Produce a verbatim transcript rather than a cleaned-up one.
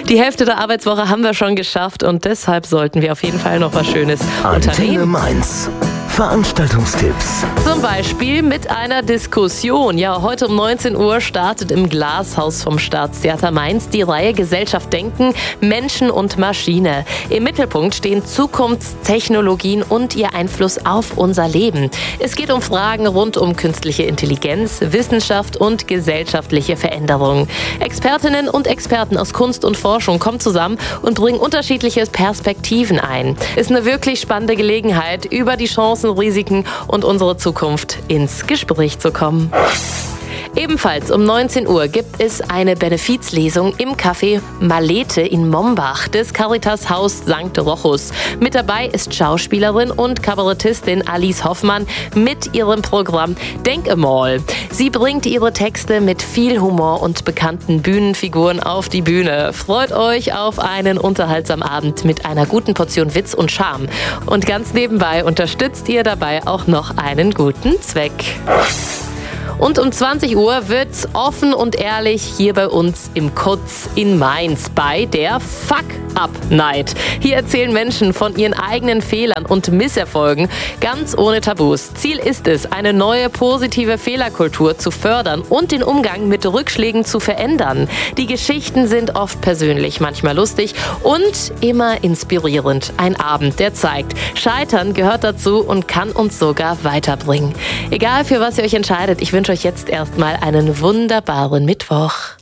Die Hälfte der Arbeitswoche haben wir schon geschafft und deshalb sollten wir auf jeden Fall noch was Schönes Antenne unternehmen. Mainz. Veranstaltungstipps. Zum Beispiel mit einer Diskussion. Ja, heute um neunzehn Uhr startet im Glashaus vom Staatstheater Mainz die Reihe Gesellschaft denken, Menschen und Maschine. Im Mittelpunkt stehen Zukunftstechnologien und ihr Einfluss auf unser Leben. Es geht um Fragen rund um künstliche Intelligenz, Wissenschaft und gesellschaftliche Veränderungen. Expertinnen und Experten aus Kunst und Forschung kommen zusammen und bringen unterschiedliche Perspektiven ein. Ist eine wirklich spannende Gelegenheit, über die Chancen, Risiken und unsere Zukunft ins Gespräch zu kommen. Ebenfalls um neunzehn Uhr gibt es eine Benefizlesung im Café Malete in Mombach des Caritas-Haus Sankt Rochus. Mit dabei ist Schauspielerin und Kabarettistin Alice Hoffmann mit ihrem Programm Denk Emol. Sie bringt ihre Texte mit viel Humor und bekannten Bühnenfiguren auf die Bühne. Freut euch auf einen unterhaltsamen Abend mit einer guten Portion Witz und Charme. Und ganz nebenbei unterstützt ihr dabei auch noch einen guten Zweck. Und um zwanzig Uhr wird's offen und ehrlich hier bei uns im Kutz in Mainz bei der Fuck-Up-Night. Hier erzählen Menschen von ihren eigenen Fehlern und Misserfolgen ganz ohne Tabus. Ziel ist es, eine neue positive Fehlerkultur zu fördern und den Umgang mit Rückschlägen zu verändern. Die Geschichten sind oft persönlich, manchmal lustig und immer inspirierend. Ein Abend, der zeigt, Scheitern gehört dazu und kann uns sogar weiterbringen. Egal für was ihr euch entscheidet, ich wünsche euch jetzt erstmal einen wunderbaren Mittwoch.